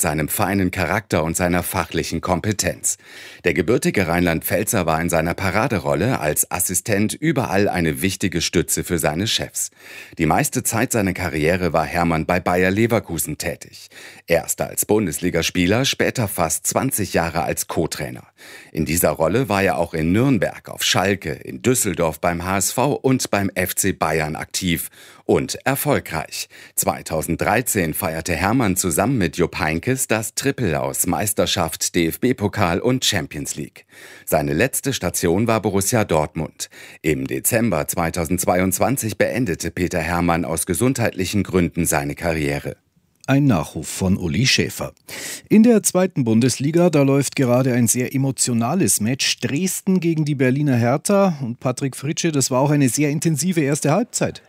seinem feinen Charakter und seiner fachlichen Kompetenz. Der gebürtige Rheinland-Pfälzer war in seiner Paraderolle als Assistent überall eine wichtige Stütze für seine Chefs. Die meiste Zeit seiner Karriere war Hermann bei Bayer Leverkusen tätig. Erst als Bundesligaspieler, später fast 20 Jahre als Co-Trainer. In dieser Rolle war er auch in Nürnberg, auf Schalke, in Düsseldorf beim HSV und beim FC Bayern aktiv und erfolgreich. 2013 feierte Hermann zusammen mit Jupp Heynckes das Triple aus Meisterschaft, DFB-Pokal und Champions League. Seine letzte Station war Borussia Dortmund. Im Dezember 2022 beendete Peter Hermann aus gesundheitlichen Gründen seine Karriere. Ein Nachruf von Uli Schäfer. In der 2. Bundesliga, da läuft gerade ein sehr emotionales Match. Dresden gegen die Berliner Hertha. Und Patrick Fritsche, das war auch eine sehr intensive erste Halbzeit.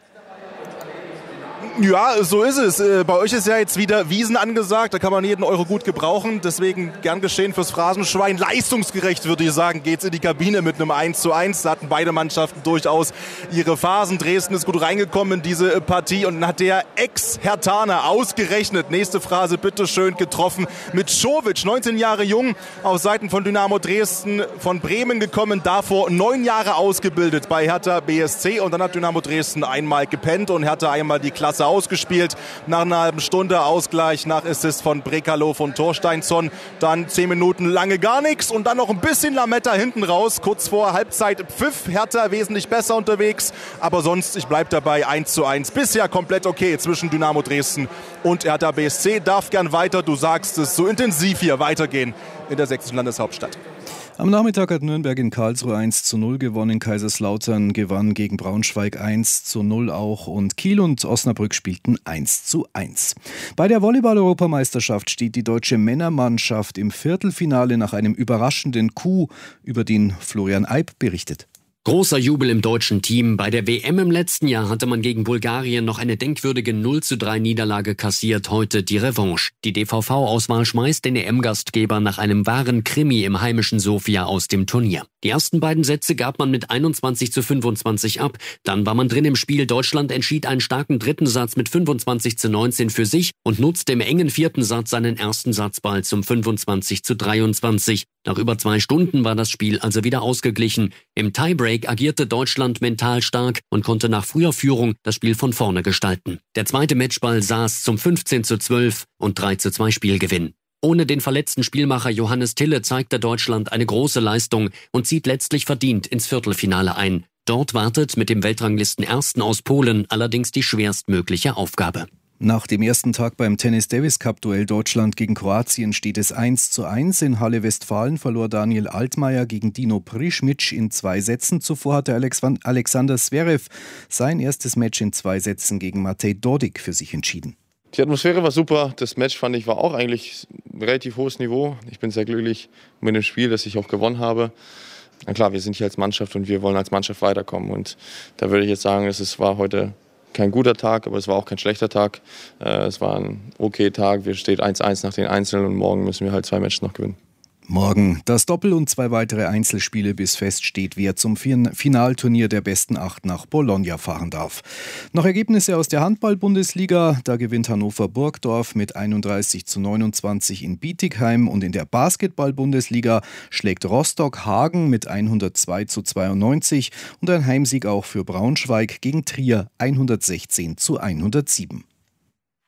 Ja, so ist es. Bei euch ist ja jetzt wieder Wiesen angesagt. Da kann man jeden Euro gut gebrauchen. Deswegen gern geschehen fürs Phrasenschwein. Leistungsgerecht, würde ich sagen, geht's in die Kabine mit einem 1:1. Da hatten beide Mannschaften durchaus ihre Phasen. Dresden ist gut reingekommen in diese Partie. Und dann hat der Ex-Herthaner ausgerechnet, nächste Phrase bitte schön, getroffen, mit Czovic, 19 Jahre jung, auf Seiten von Dynamo Dresden, von Bremen gekommen, davor 9 Jahre ausgebildet bei Hertha BSC. Und dann hat Dynamo Dresden einmal gepennt und Hertha einmal die Klasse ausgespielt. Nach einer halben Stunde Ausgleich nach Assist von Brekalo von Torsteinsson. Dann 10 Minuten lange gar nichts und dann noch ein bisschen Lametta hinten raus. Kurz vor Halbzeit Pfiff. Hertha wesentlich besser unterwegs. Aber sonst, ich bleibe dabei, 1:1. Bisher komplett okay zwischen Dynamo Dresden und Hertha BSC. Darf gern weiter, du sagst es, so intensiv hier weitergehen in der sächsischen Landeshauptstadt. Am Nachmittag hat Nürnberg in Karlsruhe 1:0 gewonnen. Kaiserslautern gewann gegen Braunschweig 1:0 auch. Und Kiel und Osnabrück spielten 1:1. Bei der Volleyball-Europameisterschaft steht die deutsche Männermannschaft im Viertelfinale nach einem überraschenden Coup, über den Florian Eib berichtet. Großer Jubel im deutschen Team. Bei der WM im letzten Jahr hatte man gegen Bulgarien noch eine denkwürdige 0:3 Niederlage kassiert. Heute die Revanche. Die DVV-Auswahl schmeißt den EM-Gastgeber nach einem wahren Krimi im heimischen Sofia aus dem Turnier. Die ersten beiden Sätze gab man mit 21:25 ab. Dann war man drin im Spiel. Deutschland entschied einen starken dritten Satz mit 25:19 für sich und nutzte im engen vierten Satz seinen ersten Satzball zum 25:23. Nach über 2 Stunden war das Spiel also wieder ausgeglichen. Im Tiebreak agierte Deutschland mental stark und konnte nach früher Führung das Spiel von vorne gestalten. Der zweite Matchball saß zum 15:12 und 3:2 Spielgewinn. Ohne den verletzten Spielmacher Johannes Tille zeigte Deutschland eine große Leistung und zieht letztlich verdient ins Viertelfinale ein. Dort wartet mit dem Weltranglisten-Ersten aus Polen allerdings die schwerstmögliche Aufgabe. Nach dem ersten Tag beim Tennis-Davis-Cup-Duell Deutschland gegen Kroatien steht es 1:1. In Halle Westfalen verlor Daniel Altmaier gegen Dino Prischmic in 2 Sätzen. Zuvor hatte Alexander Zverev sein erstes Match in 2 Sätzen gegen Matej Dodik für sich entschieden. Die Atmosphäre war super. Das Match, fand ich, war auch eigentlich ein relativ hohes Niveau. Ich bin sehr glücklich mit dem Spiel, das ich auch gewonnen habe. Na klar, wir sind hier als Mannschaft und wir wollen als Mannschaft weiterkommen. Und da würde ich jetzt sagen, es war heute kein guter Tag, aber es war auch kein schlechter Tag. Es war ein okay Tag. Wir stehen 1:1 nach den Einzelnen und morgen müssen wir halt 2 Matches noch gewinnen. Morgen das Doppel und 2 weitere Einzelspiele, bis feststeht, wer zum Finalturnier der besten 8 nach Bologna fahren darf. Noch Ergebnisse aus der Handball-Bundesliga. Da gewinnt Hannover Burgdorf mit 31:29 in Bietigheim und in der Basketball-Bundesliga schlägt Rostock Hagen mit 102:92 und ein Heimsieg auch für Braunschweig gegen Trier 116:107.